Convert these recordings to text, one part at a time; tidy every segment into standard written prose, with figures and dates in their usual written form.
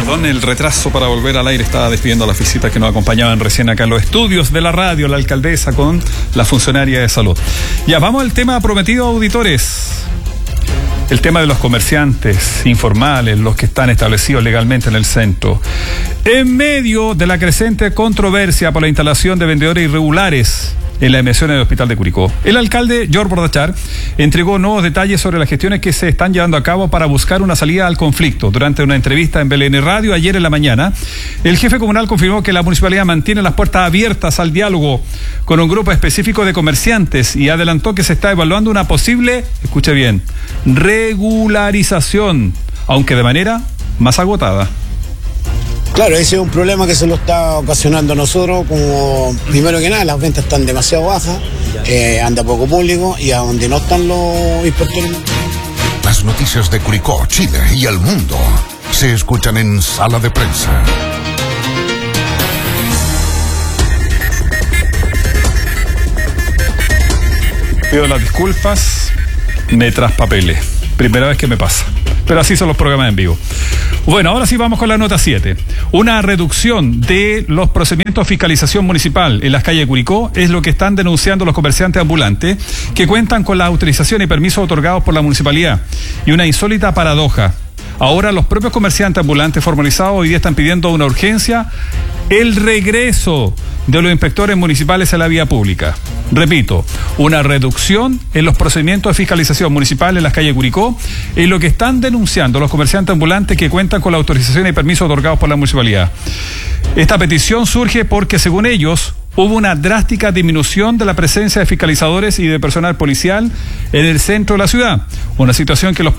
Perdón el retraso para volver al aire, estaba despidiendo a las visitas que nos acompañaban recién acá en los estudios de la radio, la alcaldesa con la funcionaria de salud. Ya, vamos al tema prometido, auditores. El tema de los comerciantes informales, los que están establecidos legalmente en el centro. En medio de la creciente controversia por la instalación de vendedores irregulares en la inmersión del Hospital de Curicó, el alcalde Jorge Bordachar entregó nuevos detalles sobre las gestiones que se están llevando a cabo para buscar una salida al conflicto. Durante una entrevista en BLN Radio ayer en la mañana, el jefe comunal confirmó que la municipalidad mantiene las puertas abiertas al diálogo con un grupo específico de comerciantes y adelantó que se está evaluando una posible, escuche bien, regularización, aunque de manera más agotada. Claro, ese es un problema que se lo está ocasionando a nosotros, como primero que nada las ventas están demasiado bajas, anda poco público y a donde no están los inspectores. Las noticias de Curicó, Chile y el mundo se escuchan en Sala de Prensa. Pido las disculpas, me traspapelé. Primera vez que me pasa. Pero así son los programas en vivo. Bueno, ahora sí vamos con la nota 7. Una reducción de los procedimientos de fiscalización municipal en las calles de Curicó es lo que están denunciando los comerciantes ambulantes que cuentan con la autorización y permisos otorgados por la municipalidad. Y una insólita paradoja. Ahora los propios comerciantes ambulantes formalizados hoy día están pidiendo una urgencia, el regreso de los inspectores municipales a la vía pública. Repito, una reducción en los procedimientos de fiscalización municipal en las calles de Curicó es lo que están denunciando los comerciantes ambulantes que cuentan con la autorización y permisos otorgados por la municipalidad. Esta petición surge porque, según ellos, hubo una drástica disminución de la presencia de fiscalizadores y de personal policial en el centro de la ciudad. Una situación que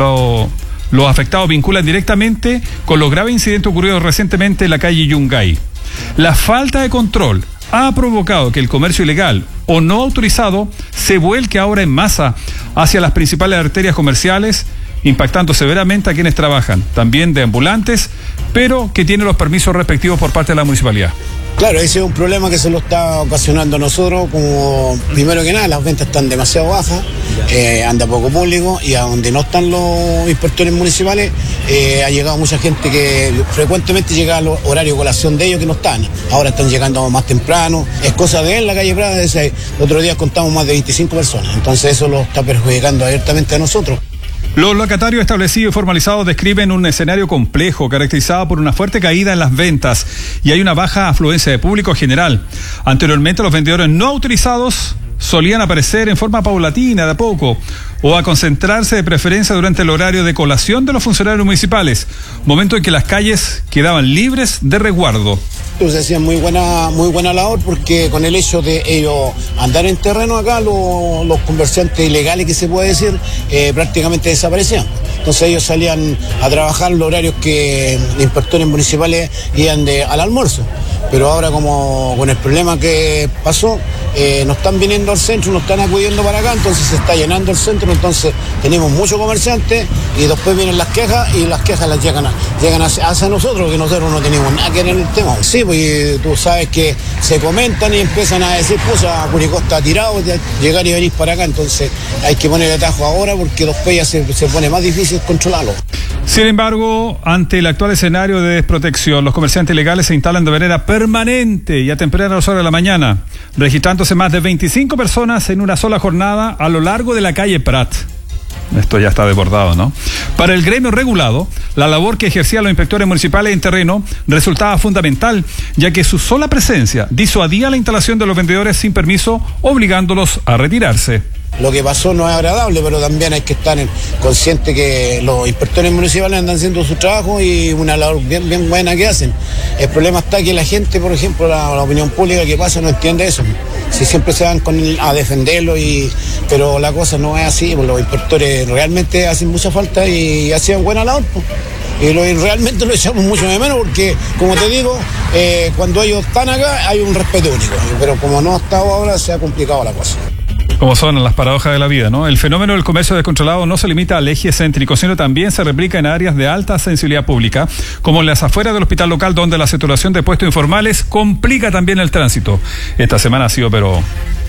los afectados vinculan directamente con los graves incidentes ocurridos recientemente en la calle Yungay. La falta de control ha provocado que el comercio ilegal o no autorizado se vuelque ahora en masa hacia las principales arterias comerciales, impactando severamente a quienes trabajan, también de ambulantes, pero que tienen los permisos respectivos por parte de la municipalidad. Claro, ese es un problema que se lo está ocasionando a nosotros, como primero que nada las ventas están demasiado bajas, anda poco público y a donde no están los inspectores municipales ha llegado mucha gente que frecuentemente llega a los horarios de colación de ellos que no están. Ahora están llegando más temprano, es cosa de él, la calle Prada, el otro día contamos más de 25 personas, entonces eso lo está perjudicando abiertamente a nosotros. Los locatarios establecidos y formalizados describen un escenario complejo, caracterizado por una fuerte caída en las ventas y hay una baja afluencia de público general. Anteriormente, los vendedores no autorizados solían aparecer en forma paulatina, de a poco, o a concentrarse de preferencia durante el horario de colación de los funcionarios municipales, momento en que las calles quedaban libres de resguardo. Se hacía muy buena labor porque con el hecho de ellos andar en terreno acá, los comerciantes ilegales que se puede decir, prácticamente desaparecían. Entonces ellos salían a trabajar los horarios que los inspectores municipales iban al almuerzo. Pero ahora, como con el problema que pasó, no están viniendo al centro, no están acudiendo para acá, entonces se está llenando el centro, entonces tenemos muchos comerciantes y después vienen las quejas y las quejas las llegan hacia nosotros, que nosotros no tenemos nada que ver en el tema. Sí, pues tú sabes que se comentan y empiezan a decir, pues Curicó está tirado, llegar y venir para acá, entonces hay que poner atajo ahora porque después ya se pone más difícil controlarlo. Sin embargo, ante el actual escenario de desprotección, los comerciantes ilegales se instalan de manera permanente y a tempranas horas de la mañana, registrándose más de 25 personas en una sola jornada a lo largo de la calle Prat. Esto ya está desbordado, ¿no? Para el gremio regulado, la labor que ejercían los inspectores municipales en terreno resultaba fundamental, ya que su sola presencia disuadía la instalación de los vendedores sin permiso, obligándolos a retirarse. Lo que pasó no es agradable, pero también hay que estar consciente que los inspectores municipales andan haciendo su trabajo y una labor bien buena que hacen. El problema está que la gente, por ejemplo, la opinión pública que pasa no entiende eso. Si siempre se van a defenderlo, pero la cosa no es así, pues los inspectores realmente hacen mucha falta y hacían buena labor. Pues. Y realmente lo echamos mucho de menos porque, como te digo, cuando ellos están acá hay un respeto único, pero como no ha estado ahora se ha complicado la cosa. Como son las paradojas de la vida, ¿no? El fenómeno del comercio descontrolado no se limita al eje céntrico, sino también se replica en áreas de alta sensibilidad pública, como en las afueras del hospital local, donde la saturación de puestos informales complica también el tránsito. Esta semana ha sido, pero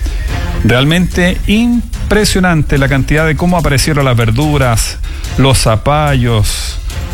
realmente impresionante la cantidad de cómo aparecieron las verduras, los zapallos,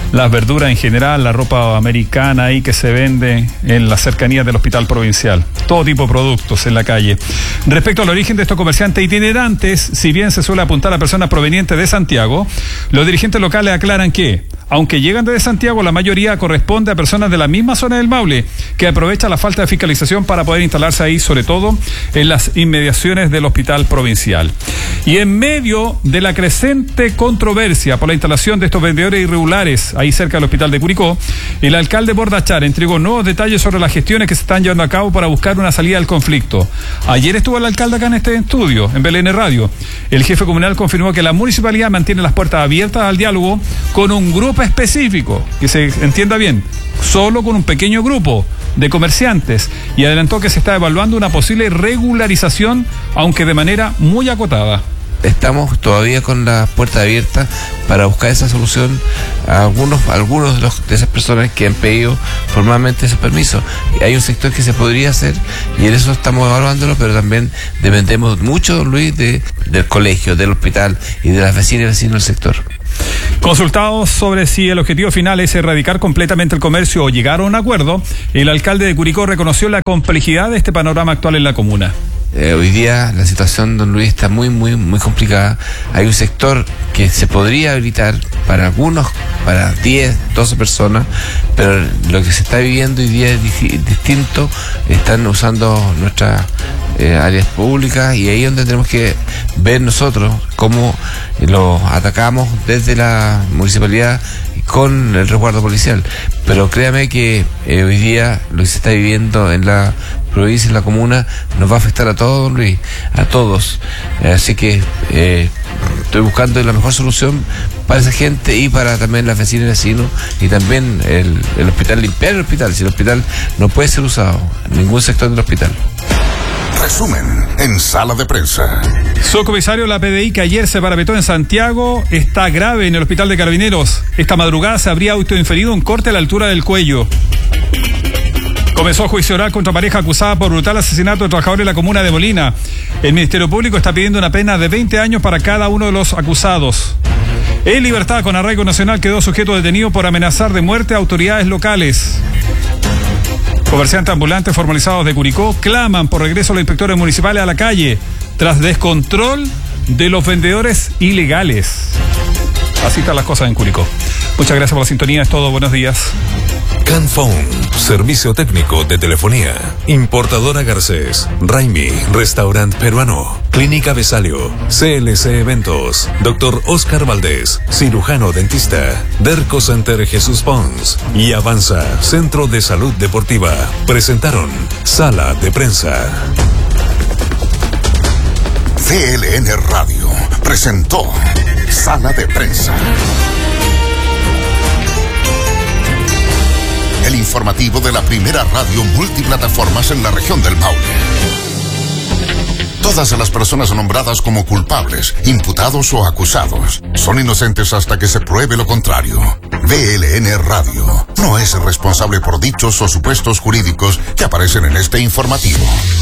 las verduras en general, la ropa americana ahí que se vende en las cercanías del Hospital Provincial. Todo tipo de productos en la calle. Respecto al origen de estos comerciantes itinerantes, si bien se suele apuntar a personas provenientes de Santiago, los dirigentes locales aclaran que, aunque llegan desde Santiago, la mayoría corresponde a personas de la misma zona del Maule, que aprovechan la falta de fiscalización para poder instalarse ahí, sobre todo en las inmediaciones del Hospital Provincial. Y en medio de la creciente controversia por la instalación de estos vendedores irregulares ahí cerca del Hospital de Curicó, el alcalde Bordachar entregó nuevos detalles sobre las gestiones que se están llevando a cabo para buscar una salida al conflicto. Ayer estuvo el alcalde acá en este estudio, en BLN Radio. El jefe comunal confirmó que la municipalidad mantiene las puertas abiertas al diálogo con un grupo específico, que se entienda bien, solo con un pequeño grupo de comerciantes, y adelantó que se está evaluando una posible regularización, aunque de manera muy acotada. Estamos todavía con las puertas abiertas para buscar esa solución a algunos de esas personas que han pedido formalmente esos permisos. Hay un sector que se podría hacer y en eso estamos evaluándolo, pero también dependemos mucho, don Luis, del colegio, del hospital y de las vecinas y vecinos del sector. Consultados sobre si el objetivo final es erradicar completamente el comercio o llegar a un acuerdo, el alcalde de Curicó reconoció la complejidad de este panorama actual en la comuna. Hoy día la situación, don Luis, está muy complicada. Hay un sector que se podría habilitar para algunos, para 10, 12 personas, pero lo que se está viviendo hoy día es distinto. Están usando nuestras áreas públicas y ahí es donde tenemos que ver nosotros cómo lo atacamos desde la municipalidad con el resguardo policial. Pero créame que hoy día lo que se está viviendo en la provincia, en la comuna, nos va a afectar a todos, Luis, a todos. Así que estoy buscando la mejor solución para esa gente y para también las vecinas y vecinos, y también el hospital, limpiar el hospital. Si el hospital no puede ser usado, ningún sector del hospital. Resumen en Sala de Prensa. Subcomisario, la PDI que ayer se parapetó en Santiago está grave en el Hospital de Carabineros. Esta madrugada se habría autoinferido un corte a la altura del cuello. Comenzó juicio oral contra pareja acusada por brutal asesinato de trabajadores de la comuna de Molina. El Ministerio Público está pidiendo una pena de 20 años para cada uno de los acusados. En libertad con arraigo nacional quedó sujeto detenido por amenazar de muerte a autoridades locales. Comerciantes ambulantes formalizados de Curicó claman por regreso a los inspectores municipales a la calle tras descontrol de los vendedores ilegales. Así están las cosas en Curicó. Muchas gracias por la sintonía, es todo, buenos días. Canphone, servicio técnico de telefonía. Importadora Garcés, Raimi, restaurant peruano. Clínica Besalio, CLC Eventos. Dr. Oscar Valdés, cirujano dentista. Derco Center Jesús Pons y Avanza, Centro de Salud Deportiva. Presentaron Sala de Prensa. VLN Radio presentó Sala de Prensa. El informativo de la primera radio multiplataformas en la región del Maule. Todas las personas nombradas como culpables, imputados o acusados son inocentes hasta que se pruebe lo contrario. VLN Radio no es responsable por dichos o supuestos jurídicos que aparecen en este informativo.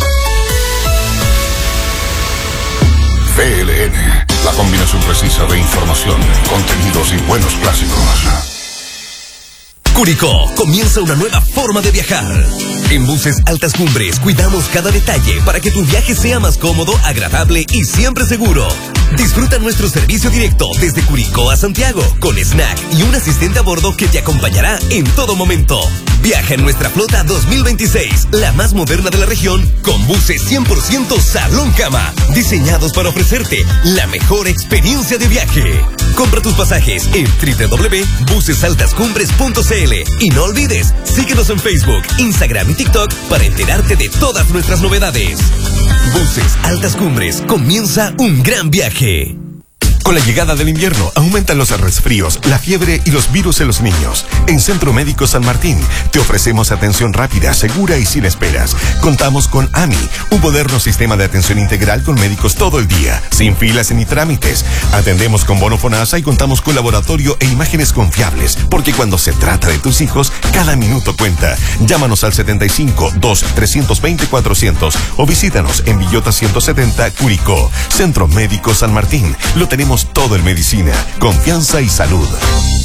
VLN, la combinación precisa de información, contenidos y buenos clásicos. Curicó, comienza una nueva forma de viajar. En Buses Altas Cumbres cuidamos cada detalle para que tu viaje sea más cómodo, agradable y siempre seguro. Disfruta nuestro servicio directo desde Curicó a Santiago, con snack y un asistente a bordo que te acompañará en todo momento. Viaja en nuestra flota 2026, la más moderna de la región, con buses 100% salón cama, diseñados para ofrecerte la mejor experiencia de viaje. Compra tus pasajes en www.busesaltascumbres.cl y no olvides, síguenos en Facebook, Instagram y TikTok para enterarte de todas nuestras novedades. Buses Altas Cumbres, comienza un gran viaje. Con la llegada del invierno, aumentan los resfríos, la fiebre y los virus en los niños. En Centro Médico San Martín, te ofrecemos atención rápida, segura y sin esperas. Contamos con AMI, un moderno sistema de atención integral con médicos todo el día, sin filas ni trámites. Atendemos con bono FONASA y contamos con laboratorio e imágenes confiables, porque cuando se trata de tus hijos, cada minuto cuenta. Llámanos al 75-2-320-400 o visítanos en Villota 170, Curicó. Centro Médico San Martín, lo tenemos todo en medicina, confianza y salud.